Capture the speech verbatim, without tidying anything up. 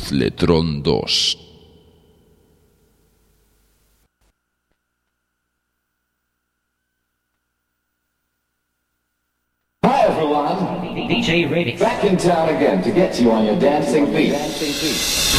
Luzletron dos. Hi everyone, D J Radix. back in town again to get you on your dancing feet.